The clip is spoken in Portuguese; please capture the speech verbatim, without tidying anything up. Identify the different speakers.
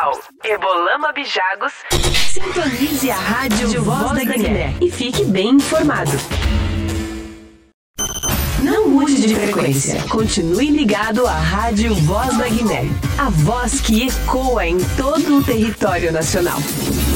Speaker 1: Natal, Ebolama Bijagos. Sintonize a Rádio Voz da Guiné e fique bem informado. Não mude de frequência. Continue ligado à Rádio Voz da Guiné. A voz que ecoa em todo o território nacional.